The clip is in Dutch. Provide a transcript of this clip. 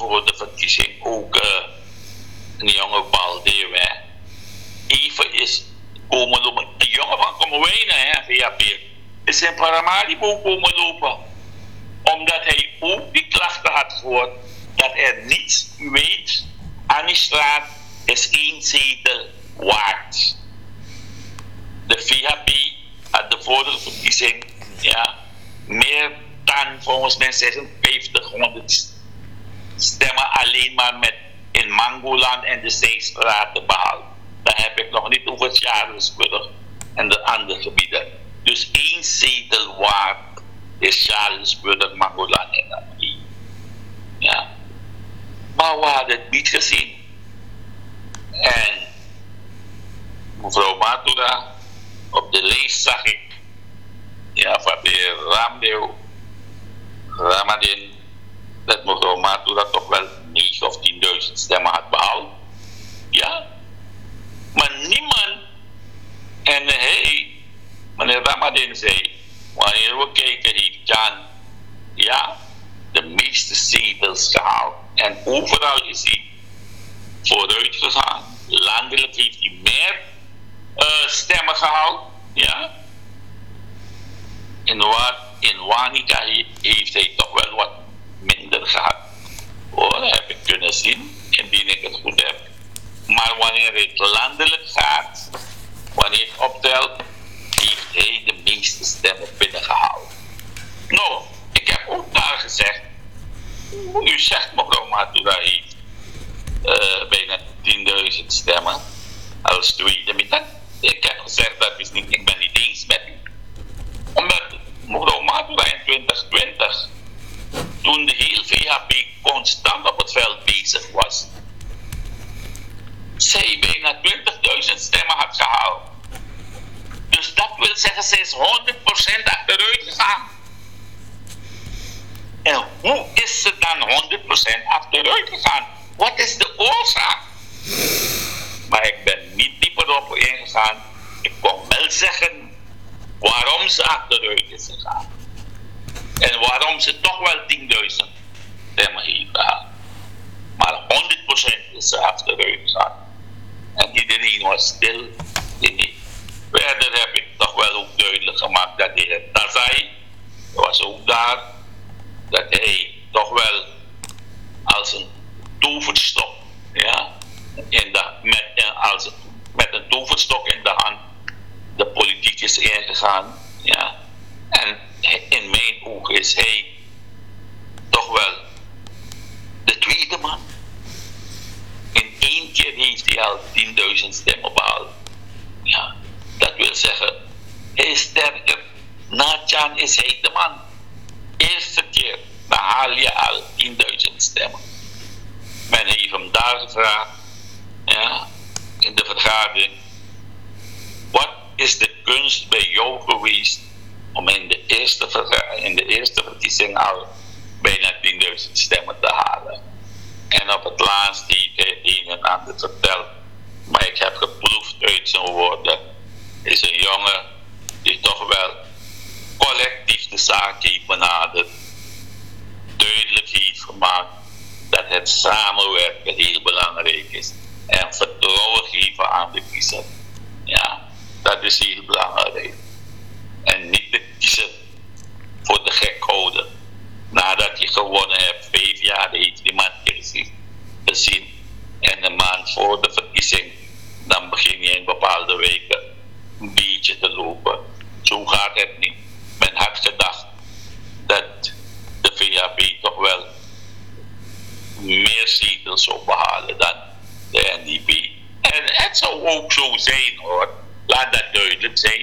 voor de verkiezing ook een jonge Baldeeuw. Even is komen lopen. De jongen van Kommerwijnen, VHP, is in Paramaribo komen lopen. Omdat hij ook die klachten had gehoord dat er niets weet aan die straat is 1 zetel waard. De VHP had de vorige verkiezing meer dan volgens mij 5600 stemmen alleen maar met in Mangoland en de Zeestraten behaald. Dan heb ik nog niet over het Charlesburg en de andere gebieden. Dus 1 zetel waard is Charlesburg, Mangoland en Amri. Ja. Maar we hadden het niet gezien. En mevrouw Matura, op de lijst zag ik van de heer Ramadin dat mevrouw Matura toch wel 9.000 of 10.000 stemmen had behaald. Ja. Maar niemand, en meneer Ramadin zei, wanneer we kijken, heeft Jan de meeste zetels gehaald. En overal is hij vooruit gegaan. Landelijk heeft hij meer stemmen gehaald. Ja. In Wanica heeft hij toch wel wat minder gehad. Dat heb ik kunnen zien, indien ik het goed heb. Maar wanneer het landelijk gaat, wanneer het optelt, heeft hij de meeste stemmen binnengehaald. Nou, ik heb ook daar gezegd, u zegt mevrouw Matura heeft bijna 10.000 stemmen als tweede middag. Ik heb gezegd dat is niet, ik ben niet eens met u. Omdat mevrouw Matura in 2020, toen de hele VHP constant op het veld bezig was, zij bijna 20.000 stemmen had gehaald. Dus dat wil zeggen, ze is 100% achteruit gegaan. En hoe is ze dan 100% achteruit gegaan? Wat is de oorzaak? Maar ik ben niet dieper op ingegaan. Ik kon wel zeggen waarom ze achteruit is gegaan. En waarom ze toch wel 10.000 stemmen heeft gehaald. Maar 100% is ze achteruit gegaan. En iedereen was stil. Verder heb ik toch wel ook duidelijk gemaakt dat de heer Tazai was ook daar. Dat hij toch wel als een toverstok, met een toverstok in de hand de politiek is ingegaan. Ja. En in mijn ogen is hij toch wel de tweede man. In 1 keer heeft hij al 10.000 stemmen behaald. Ja, dat wil zeggen, hij is sterker. Na Chan is hij de man. Eerste keer, dan haal je al 10.000 stemmen. Men heeft hem daar gevraagd, in de vergadering, wat is de kunst bij jou geweest om in de eerste verkiezing al bijna 10.000 stemmen te halen? En op het laatst heeft hij een en ander verteld. Maar ik heb geproefd uit zijn woorden. Is een jongen die toch wel collectief de zaak heeft benaderd. Duidelijk heeft gemaakt dat het samenwerken heel belangrijk is. En vertrouwen geven aan de kiezer. Ja, dat is heel belangrijk. En niet de kiezer voor de gek houden. Nadat je gewonnen hebt, 5 jaar heeft die man gezien. En een maand voor de verkiezing, dan begin je in bepaalde weken een beetje te lopen. Zo gaat het niet. Men had gedacht dat de VHP toch wel meer zetels zou behalen dan de NDP. En het zou ook zo zijn hoor. Laat dat duidelijk zijn.